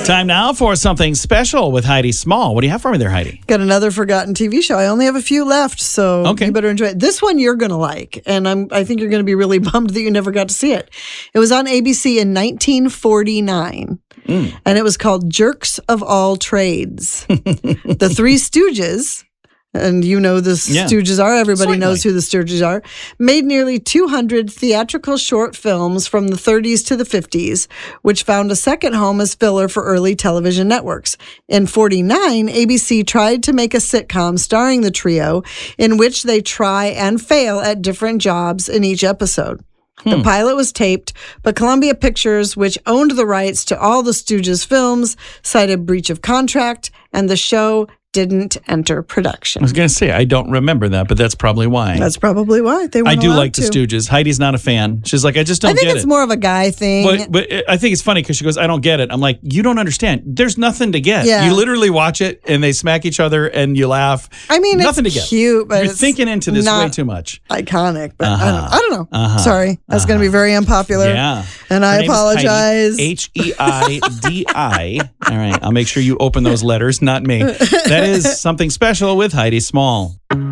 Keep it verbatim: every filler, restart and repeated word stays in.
Time now for something special with Heidi Small. What do you have for me there, Heidi? Got another forgotten T V show. I only have a few left, so okay. you better enjoy it. This one you're going to like, and I'm, I think you're going to be really bummed that you never got to see it. It was on A B C in nineteen forty-nine, mm. and it was called Jerks of All Trades. The Three Stooges, and you know the yeah. Stooges are, everybody Certainly. knows who the Stooges are, made nearly two hundred theatrical short films from the thirties to the fifties, which found a second home as filler for early television networks. In forty-nine, A B C tried to make a sitcom starring the trio in which they try and fail at different jobs in each episode. The hmm. pilot was taped, but Columbia Pictures, which owned the rights to all the Stooges films, cited breach of contract, and the show didn't enter production. I was going to say, I don't remember that, but that's probably why. That's probably why. They weren't I do allowed like to. the Stooges. Heidi's not a fan. She's like, I just don't I think get it's it. more of a guy thing. But, but I think it's funny because she goes, I don't get it. I'm like, you don't understand. There's nothing to get. Yeah. You literally watch it and they smack each other and you laugh. I mean, nothing it's to get. cute, but You're it's thinking into this not way too much. Iconic, but Uh-huh. I don't, I don't know. Uh-huh. Sorry. That's uh-huh. going to be very unpopular. Yeah. And Her I name is apologize. Heidi, H E I D I. All right. I'll make sure you open those letters, not me. That is something special with Heidi Small.